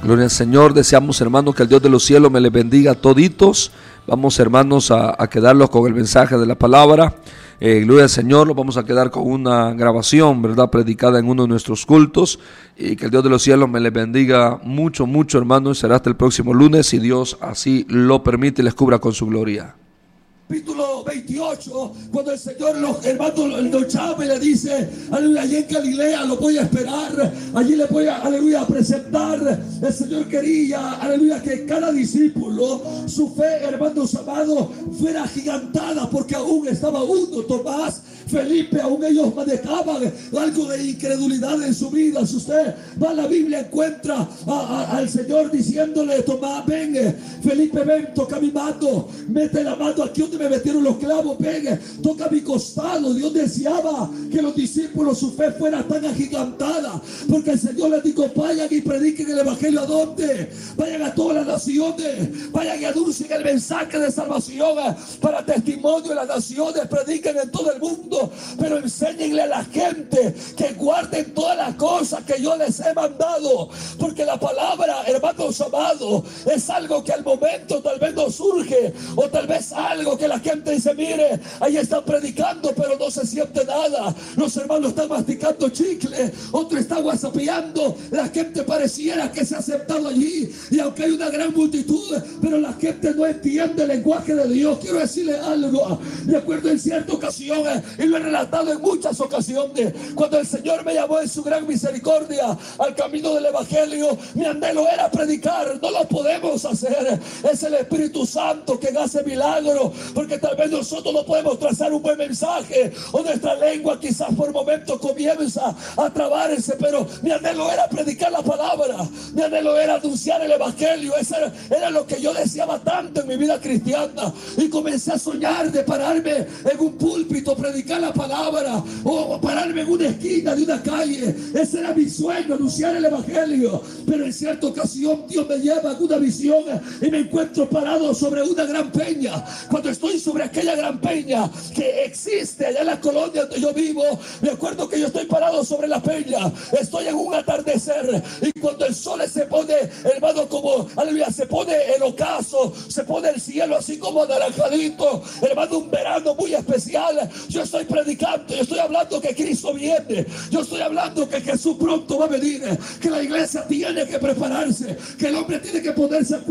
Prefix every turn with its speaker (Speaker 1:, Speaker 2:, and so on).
Speaker 1: Gloria al Señor. Deseamos, hermanos, que el Dios de los cielos me les bendiga a toditos. Vamos, hermanos, a quedarlos con el mensaje de la palabra. Gloria al Señor. Nos vamos a quedar con una grabación, ¿verdad?, predicada en uno de nuestros cultos. Y que el Dios de los cielos me les bendiga mucho, mucho, hermanos. Será hasta el próximo lunes, si Dios así lo permite y les cubra con su gloria.
Speaker 2: Capítulo 28, cuando el Señor los hermanos lo llama y le dice, aleluya, allí en Galilea lo voy a esperar, allí le voy a, aleluya, presentar. El Señor quería, aleluya, que cada discípulo, su fe, hermanos amados, fuera agigantada, porque aún estaba uno, Tomás, Felipe, aún ellos manejaban algo de incredulidad en su vida. Si usted va a la Biblia, encuentra al Señor diciéndole, Tomás, ven, Felipe, ven, toca mi mano, mete la mano aquí donde me metieron los clavos, ven, toca mi costado. Dios deseaba que los discípulos, su fe fuera tan agigantada, porque el Señor les dijo, vayan y prediquen el evangelio. ¿A dónde? Vayan a todas las naciones, vayan y anuncien el mensaje de salvación para testimonio de las naciones, prediquen en todo el mundo, pero enséñenle a la gente que guarden todas las cosas que yo les he mandado, porque la palabra, hermanos amados, es algo que al momento tal vez no surge, o tal vez algo que la gente dice, mire, ahí están predicando, pero no se siente nada. Los hermanos están masticando chicle, otro está whatsappeando, la gente pareciera que se ha sentado allí, y aunque hay una gran multitud, pero la gente no entiende el lenguaje de Dios. Quiero decirle algo, de acuerdo en cierta ocasión, y lo he relatado en muchas ocasiones, cuando el Señor me llamó en su gran misericordia al camino del evangelio, mi anhelo era predicar. No lo podemos hacer, es el Espíritu Santo que hace milagros, porque tal vez nosotros no podemos trazar un buen mensaje, o nuestra lengua quizás por momentos comienza a trabarse, pero mi anhelo era predicar la palabra, mi anhelo era anunciar el evangelio. Eso era lo que yo deseaba tanto en mi vida cristiana, y comencé a soñar de pararme en un púlpito, predicar la palabra, o pararme en una esquina de una calle. Ese era mi sueño, anunciar el evangelio. Pero en cierta ocasión Dios me lleva a una visión y me encuentro parado sobre una gran peña. Cuando estoy sobre aquella gran peña que existe allá en la colonia donde yo vivo, me acuerdo que yo estoy parado sobre la peña, estoy en un atardecer, y cuando el sol se pone, hermano, como, aleluya, se pone el ocaso, se pone el cielo así como anaranjadito, hermano, un verano muy especial, yo estoy predicando, yo estoy hablando que Cristo viene, yo estoy hablando que Jesús pronto va a venir, que la iglesia tiene que prepararse, que el hombre tiene que ponerse